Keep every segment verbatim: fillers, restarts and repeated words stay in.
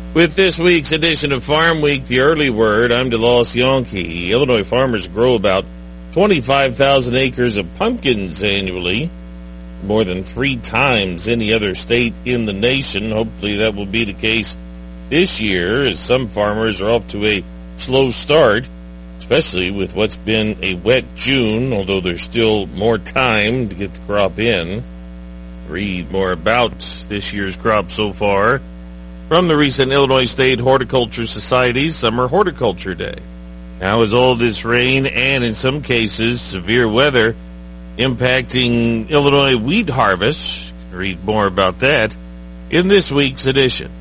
With this week's edition of Farm Week, the early word, I'm DeLoss Yonke. Illinois farmers grow about twenty-five thousand acres of pumpkins annually, more than three times any other state in the nation. Hopefully that will be the case this year, as some farmers are off to a slow start, especially with what's been a wet June, although there's still more time to get the crop in. Read more about this year's crop so far from the recent Illinois State Horticulture Society's Summer Horticulture Day. Now, as all this rain and, in some cases, severe weather impacting Illinois wheat harvest, read more about that in this week's edition.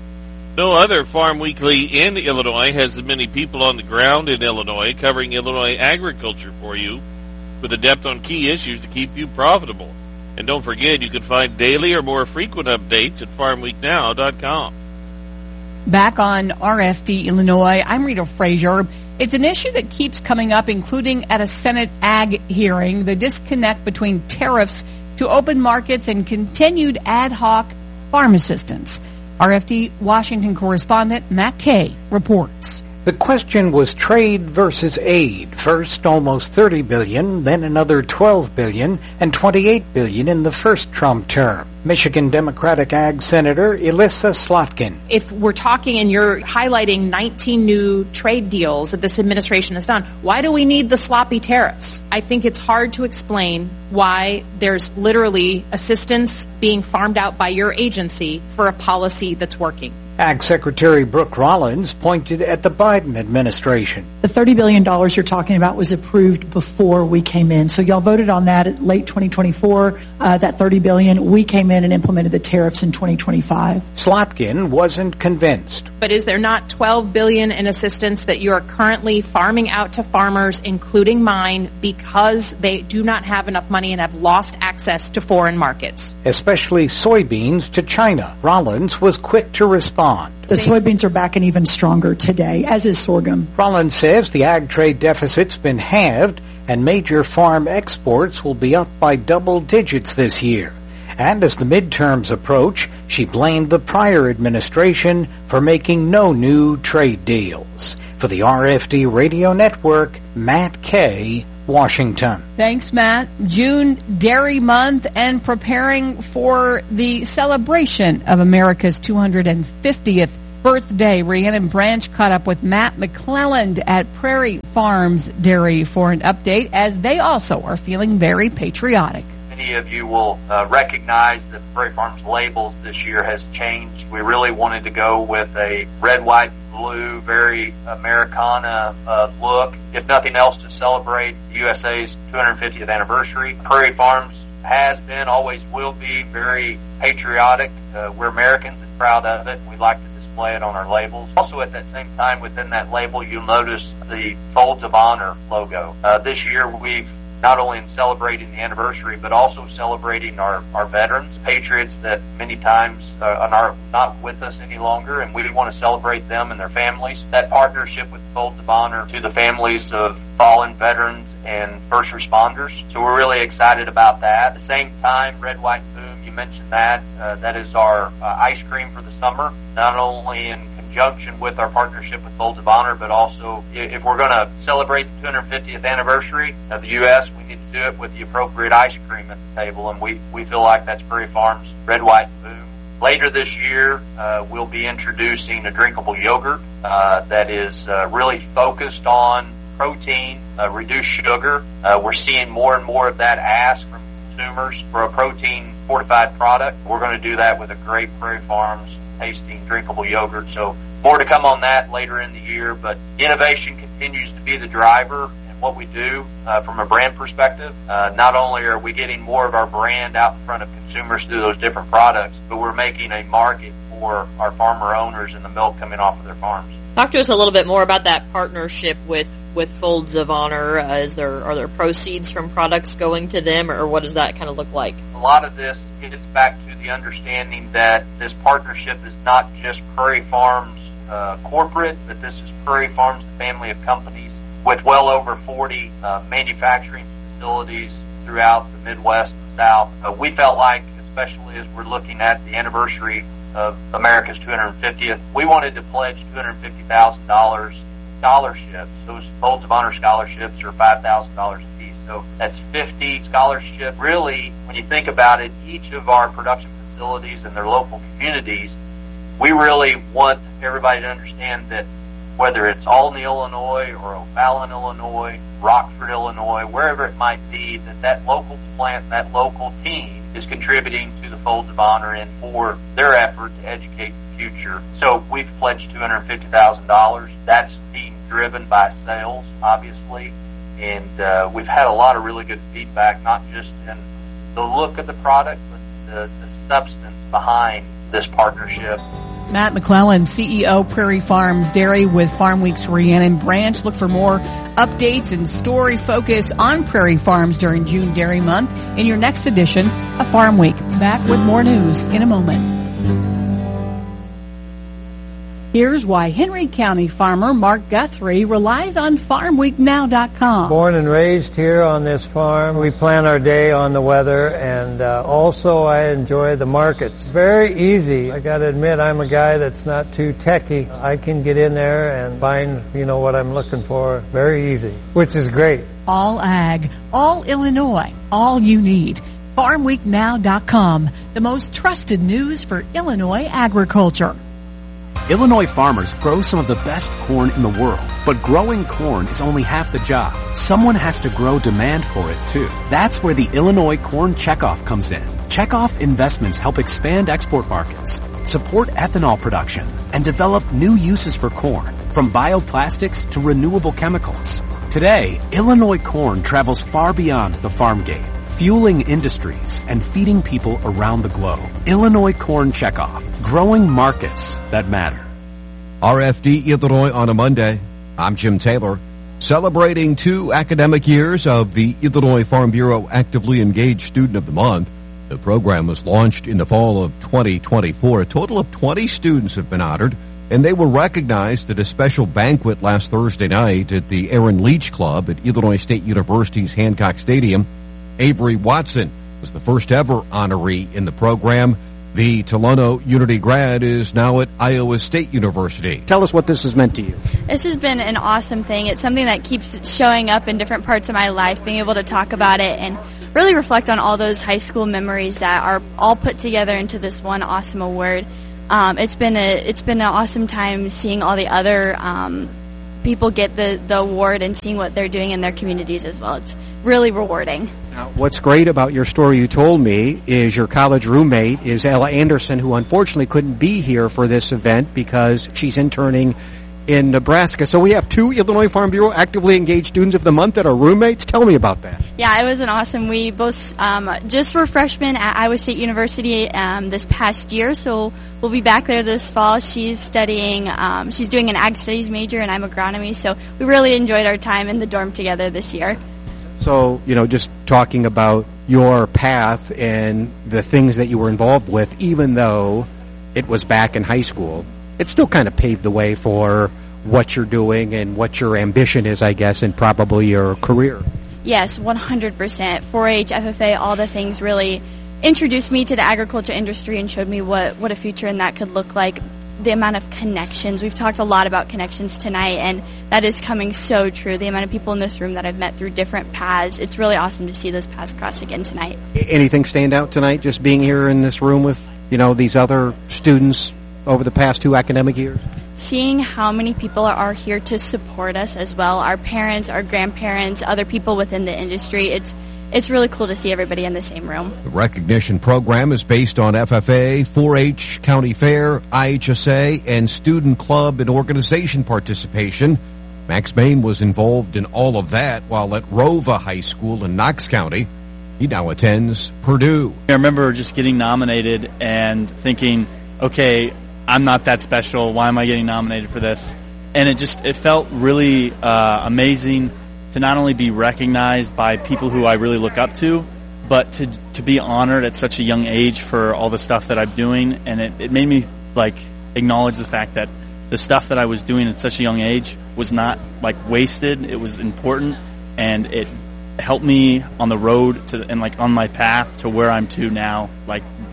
No other Farm Weekly in Illinois has as many people on the ground in Illinois covering Illinois agriculture for you with a depth on key issues to keep you profitable. And don't forget, you can find daily or more frequent updates at farm week now dot com. Back on R F D Illinois, I'm Rita Frazier. It's an issue that keeps coming up, including at a Senate Ag hearing, the disconnect between tariffs to open markets and continued ad hoc farm assistance. R F D Washington correspondent Matt Kay reports. The question was trade versus aid. First, almost thirty billion dollars, then another twelve billion dollars, and twenty-eight billion dollars in the first Trump term. Michigan Democratic Ag Senator Elissa Slotkin. If we're talking and you're highlighting nineteen new trade deals that this administration has done, why do we need the sloppy tariffs? I think it's hard to explain why there's literally assistance being farmed out by your agency for a policy that's working. Ag Secretary Brooke Rollins pointed at the Biden administration. The thirty billion dollars you're talking about was approved before we came in. So y'all voted on that at late twenty twenty-four, uh, that thirty billion dollars. We came in and implemented the tariffs in twenty twenty-five. Slotkin wasn't convinced. But is there not twelve billion dollars in assistance that you are currently farming out to farmers, including mine, because they do not have enough money and have lost access to foreign markets? Especially soybeans to China. Rollins was quick to respond. The soybeans are back and even stronger today, as is sorghum. Rollins says the ag trade deficit's been halved and major farm exports will be up by double digits this year. And as the midterms approach, she blamed the prior administration for making no new trade deals. For the R F D Radio Network, Matt Kay, Washington. Thanks, Matt. June Dairy Month and preparing for the celebration of America's two hundred fiftieth birthday. Rhiannon Branch caught up with Matt McClelland at Prairie Farms Dairy for an update, as they also are feeling very patriotic. Many of you will uh, recognize that Prairie Farms labels this year has changed. We really wanted to go with a red, white, blue, very Americana uh, look, if nothing else, to celebrate the U S A's two hundred fiftieth anniversary. Prairie Farms has been, always will be, very patriotic. Uh, we're Americans and proud of it. We like to display it on our labels. Also, at that same time, within that label, you'll notice the Folds of Honor logo. Uh, this year, we've not only in celebrating the anniversary, but also celebrating our, our veterans, patriots that many times uh, are not with us any longer, and we want to celebrate them and their families. That partnership with Folds of Honor to the families of fallen veterans and first responders. So we're really excited about that. At the same time, Red, White, Boom, you mentioned that. Uh, that is our uh, ice cream for the summer, not only in conjunction with our partnership with Folds of Honor, but also if we're going to celebrate the two hundred fiftieth anniversary of the U S, we need to do it with the appropriate ice cream at the table, and we we feel like that's Prairie Farms Red, White, and Boom. Later this year, uh, we'll be introducing a drinkable yogurt uh, that is uh, really focused on protein, uh, reduced sugar. Uh, we're seeing more and more of that ask from consumers for a protein fortified product. We're going to do that with a great Prairie Farms tasting drinkable yogurt. So more to come on that later in the year, but innovation continues to be the driver in what we do uh, from a brand perspective. Uh, not only are we getting more of our brand out in front of consumers through those different products, but we're making a market for our farmer owners and the milk coming off of their farms. Talk to us a little bit more about that partnership with, with Folds of Honor. Uh, is there are there proceeds from products going to them, or what does that kind of look like? A lot of this gets back to the understanding that this partnership is not just Prairie Farms uh, corporate, but this is Prairie Farms, the family of companies, with well over forty uh, manufacturing facilities throughout the Midwest and South. Uh, we felt like, especially as we're looking at the anniversary of America's two hundred fiftieth. We wanted to pledge two hundred fifty thousand dollars scholarships. Those Folds of Honor scholarships are five thousand dollars a piece. So that's fifty scholarships. Really, when you think about it, each of our production facilities and their local communities, we really want everybody to understand that whether it's Albany, Illinois, or O'Fallon, Illinois, Rockford, Illinois, wherever it might be, that that local plant, that local team is contributing to the Folds of Honor and for their effort to educate the future. So we've pledged two hundred fifty thousand dollars. That's being driven by sales, obviously, and uh, we've had a lot of really good feedback, not just in the look of the product, but the, the substance behind this partnership. Matt McClellan, C E O, Prairie Farms Dairy with Farm Week's Rhiannon Branch. Look for more updates and story focus on Prairie Farms during June Dairy Month in your next edition of Farm Week. Back with more news in a moment. Here's why Henry County farmer Mark Guthrie relies on farm week now dot com. Born and raised here on this farm, we plan our day on the weather, and uh, also I enjoy the markets. Very easy. I got to admit, I'm a guy that's not too techy. I can get in there and find, you know, what I'm looking for. Very easy, which is great. All ag, all Illinois, all you need. farm week now dot com, the most trusted news for Illinois agriculture. Illinois farmers grow some of the best corn in the world, but growing corn is only half the job. Someone has to grow demand for it too. That's where the Illinois Corn Checkoff comes in. Checkoff investments help expand export markets, support ethanol production, and develop new uses for corn, from bioplastics to renewable chemicals. Today, Illinois corn travels far beyond the farm gate, fueling industries and feeding people around the globe. Illinois Corn Checkoff. Growing markets that matter. R F D Illinois on a Monday. I'm Jim Taylor. Celebrating two academic years of the Illinois Farm Bureau Actively Engaged Student of the Month. The program was launched in the fall of twenty twenty-four. A total of twenty students have been honored, and they were recognized at a special banquet last Thursday night at the Aaron Leach Club at Illinois State University's Hancock Stadium. Avery Watson was the first ever honoree in the program. The Tolono Unity grad is now at Iowa State University. Tell us what this has meant to you. This has been an awesome thing. It's something that keeps showing up in different parts of my life, being able to talk about it and really reflect on all those high school memories that are all put together into this one awesome award. Um, it's been a it's been an awesome time seeing all the other um, people get the, the award and seeing what they're doing in their communities as well. It's really rewarding. Now, what's great about your story you told me is your college roommate is Ella Anderson, who unfortunately couldn't be here for this event because she's interning in Nebraska. So we have two Illinois Farm Bureau Actively Engaged Students of the Month that are roommates. Tell me about that. Yeah, it was an awesome. We both um, just were freshmen at Iowa State University um, this past year, so we'll be back there this fall. She's studying, um, she's doing an ag studies major, and I'm agronomy, so we really enjoyed our time in the dorm together this year. So, you know, just talking about your path and the things that you were involved with, even though it was back in high school, it still kind of paved the way for what you're doing and what your ambition is, I guess, and probably your career. Yes, one hundred percent. four H, F F A, all the things really introduced me to the agriculture industry and showed me what, what a future in that could look like. The amount of connections. We've talked a lot about connections tonight, and that is coming so true. The amount of people in this room that I've met through different paths. It's really awesome to see those paths cross again tonight. Anything stand out tonight, just being here in this room with, you know, these other students over the past two academic years? Seeing how many people are here to support us as well, our parents, our grandparents, other people within the industry. It's It's really cool to see everybody in the same room. The recognition program is based on F F A, four H, County Fair, I H S A, and student club and organization participation. Max Bain was involved in all of that while at Rova High School in Knox County. He now attends Purdue. I remember just getting nominated and thinking, okay, I'm not that special. Why am I getting nominated for this? And it just, it felt really uh, amazing to not only be recognized by people who I really look up to, but to to be honored at such a young age for all the stuff that I'm doing. And it, it made me like acknowledge the fact that the stuff that I was doing at such a young age was not like wasted. It was important, and it helped me on the road to and like on my path to where I'm to now, like today.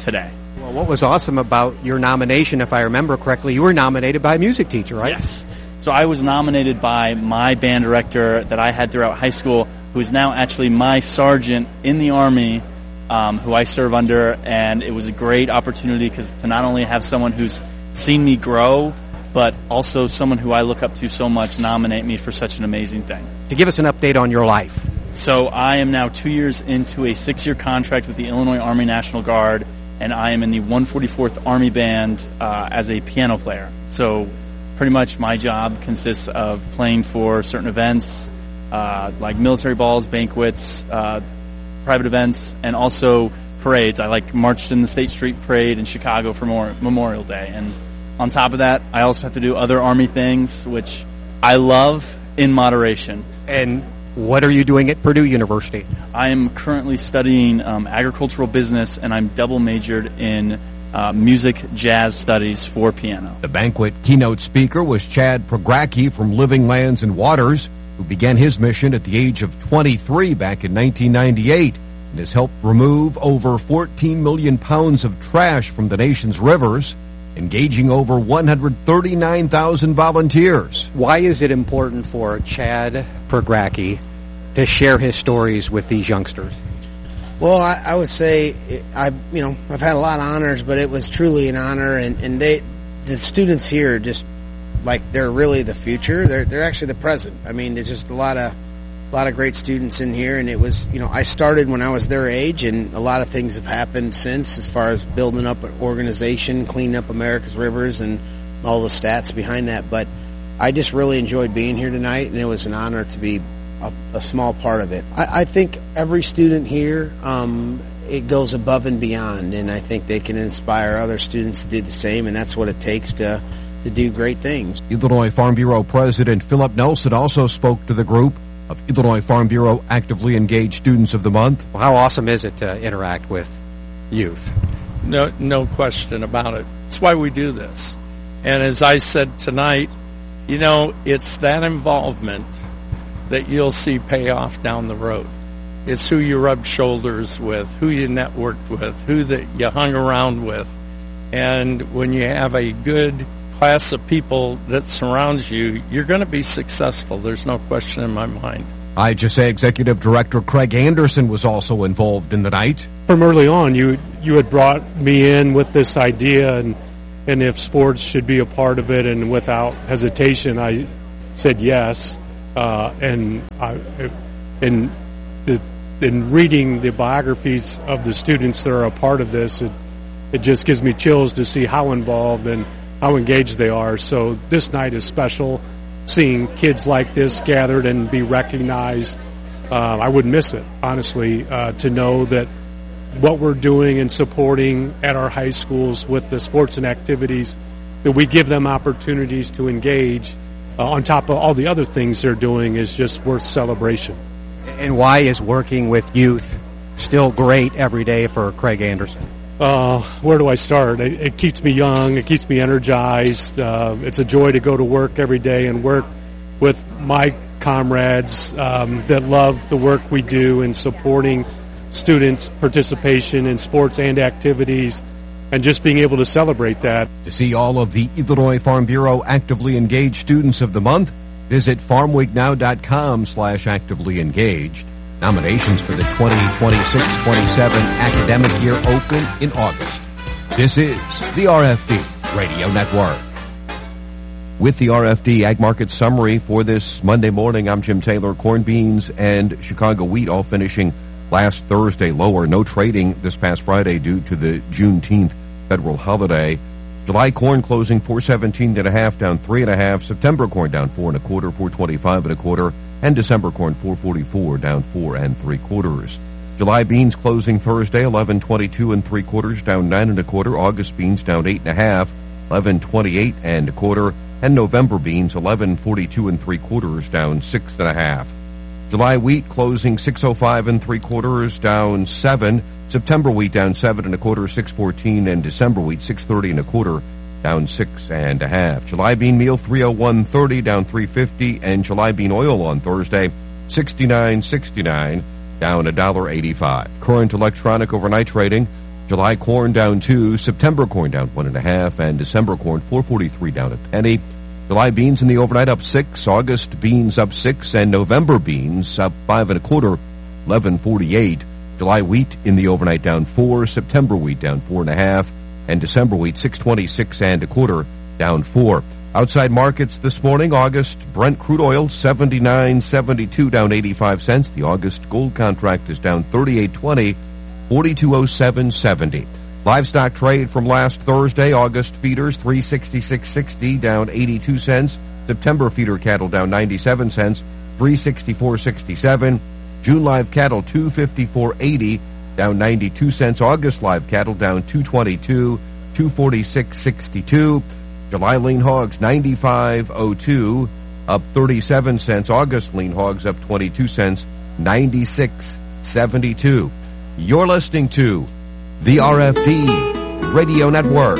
Well, what was awesome about your nomination, if I remember correctly, you were nominated by a music teacher, right? Yes. So I was nominated by my band director that I had throughout high school, who is now actually my sergeant in the Army, um, who I serve under, and it was a great opportunity because to not only have someone who's seen me grow, but also someone who I look up to so much nominate me for such an amazing thing. To give us an update on your life. So I am now two years into a six-year contract with the Illinois Army National Guard, and I am in the one forty-fourth Army Band uh, as a piano player. So pretty much my job consists of playing for certain events, uh, like military balls, banquets, uh, private events, and also parades. I like marched in the State Street Parade in Chicago for Memorial Day. And on top of that, I also have to do other Army things, which I love in moderation. And what are you doing at Purdue University? I am currently studying um, agricultural business, and I'm double majored in uh, music jazz studies for piano. The banquet keynote speaker was Chad Progracki from Living Lands and Waters, who began his mission at the age of twenty-three back in nineteen ninety-eight and has helped remove over fourteen million pounds of trash from the nation's rivers, engaging over one hundred thirty-nine thousand volunteers. Why is it important for Chad Progracki to share his stories with these youngsters? Well, I, I would say I, you know, I've had a lot of honors, but it was truly an honor, and, and they, the students here, just like they're really the future. They're they're actually the present. I mean, there's just a lot of a lot of great students in here, and it was, you know, I started when I was their age, and a lot of things have happened since, as far as building up an organization, cleaning up America's rivers, and all the stats behind that. But I just really enjoyed being here tonight, and it was an honor to be a, a small part of it. I, I think every student here, um, it goes above and beyond, and I think they can inspire other students to do the same, and that's what it takes to to do great things. Illinois Farm Bureau President Philip Nelson also spoke to the group of Illinois Farm Bureau Actively Engaged Students of the Month. Well, how awesome is it to interact with youth? No, no question about it. That's why we do this. And as I said tonight, you know, it's that involvement that you'll see pay off down the road. It's who you rubbed shoulders with, who you networked with, who that you hung around with. And when you have a good class of people that surrounds you, you're going to be successful. There's no question in my mind. I H S A Executive Director Craig Anderson was also involved in the night. From early on, you you had brought me in with this idea, and and if sports should be a part of it, and without hesitation, I said yes. Uh, and I, in the in reading the biographies of the students that are a part of this, it it just gives me chills to see how involved and how engaged they are. So this night is special. Seeing kids like this gathered and be recognized, uh, I wouldn't miss it, honestly, uh, to know that what we're doing and supporting at our high schools with the sports and activities, that we give them opportunities to engage uh, on top of all the other things they're doing, is just worth celebration. And why is working with youth still great every day for Craig Anderson? Uh, where do I start? It, it keeps me young. It keeps me energized. Uh, it's a joy to go to work every day and work with my comrades um, that love the work we do in supporting students' participation in sports and activities, and just being able to celebrate that. To see all of the Illinois Farm Bureau Actively Engaged Students of the Month, visit farmweeknow.com slash actively engaged. Nominations for the twenty twenty-six twenty-seven academic year open in August. This is the R F D Radio Network. With the R F D Ag Market Summary for this Monday morning, I'm Jim Taylor. Corn, beans, and Chicago wheat all finishing last Thursday lower. No trading this past Friday due to the Juneteenth federal holiday. July corn closing four seventeen and a half, down three and a half. September corn down four and a quarter, four twenty-five and a quarter. And December corn four forty-four, down four and three quarters. July beans closing Thursday eleven twenty-two and three quarters, down nine and a quarter. August beans down eight and a half, eleven twenty-eight and a quarter. And November beans eleven forty-two and three quarters, down six and a half. July wheat closing six oh five and three quarters, down seven. September wheat down seven and a quarter, six fourteen, and December wheat six thirty and a quarter, down six and a half. July bean meal three oh one thirty, down three fifty, and July bean oil on Thursday sixty-nine sixty-nine, down a dollar eighty-five. Current electronic overnight trading July corn down two, September corn down one and a half, and December corn four forty-three down a penny. July beans in the overnight up six, August beans up six, and November beans up five and a quarter, eleven forty-eight. July wheat in the overnight down four, September wheat down four and a half, and December wheat six twenty-six and a quarter down four. Outside markets this morning, August Brent crude oil seventy-nine seventy-two down eighty-five cents. The August gold contract is down thirty-eight twenty, forty-two oh seven seventy. Livestock trade from last Thursday, August feeders three sixty-six sixty down eighty-two cents. September feeder cattle down ninety-seven cents, three sixty-four sixty-seven. June live cattle two fifty-four eighty down ninety-two cents. August live cattle down two twenty-two, two forty-six sixty-two. July lean hogs ninety-five oh two up thirty-seven cents. August lean hogs up twenty-two cents, ninety-six seventy-two. You're listening to the R F D Radio Network.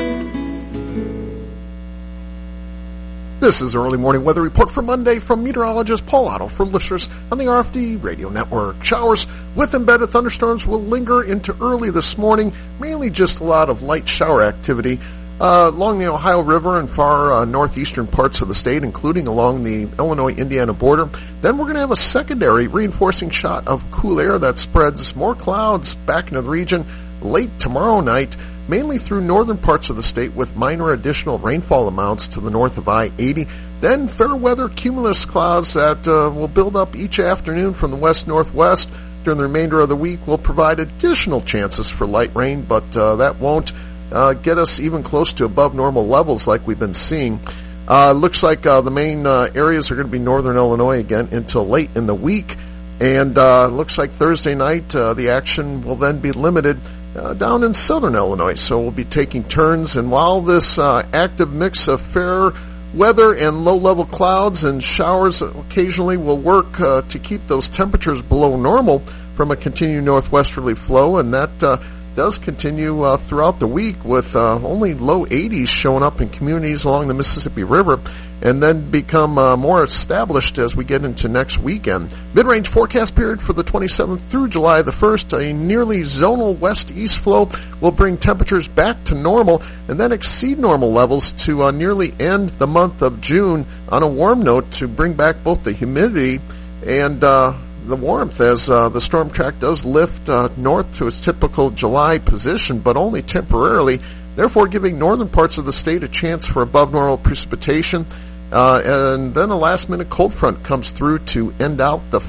This is Early Morning Weather Report for Monday from meteorologist Paul Otto for listeners on the R F D Radio Network. Showers with embedded thunderstorms will linger into early this morning, mainly just a lot of light shower activity uh, along the Ohio River and far uh, northeastern parts of the state, including along the Illinois-Indiana border. Then we're going to have a secondary reinforcing shot of cool air that spreads more clouds back into the region late tomorrow night, mainly through northern parts of the state with minor additional rainfall amounts to the north of I eighty. Then fair weather cumulus clouds that uh, will build up each afternoon from the west-northwest during the remainder of the week will provide additional chances for light rain, but uh, that won't uh, get us even close to above normal levels like we've been seeing. Uh, looks like uh, the main uh, areas are going to be northern Illinois again until late in the week, and uh, looks like Thursday night uh, the action will then be limited Uh, down in southern Illinois, so we'll be taking turns. And while this uh, active mix of fair weather and low-level clouds and showers occasionally will work uh, to keep those temperatures below normal from a continued northwesterly flow, and that uh, does continue uh, throughout the week with uh, only low eighties showing up in communities along the Mississippi River, and then become uh, more established as we get into next weekend. Mid-range forecast period for the twenty-seventh through July the first. A nearly zonal west-east flow will bring temperatures back to normal and then exceed normal levels to uh, nearly end the month of June on a warm note to bring back both the humidity and uh, the warmth as uh, the storm track does lift uh, north to its typical July position, but only temporarily, therefore giving northern parts of the state a chance for above-normal precipitation. Uh, and then a last-minute cold front comes through to end out the